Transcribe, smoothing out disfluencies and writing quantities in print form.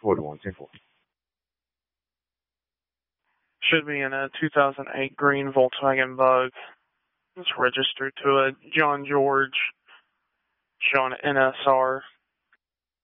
10-4. Should be in a 2008 green Volkswagen Bug. It's registered to a John George, showing an NSR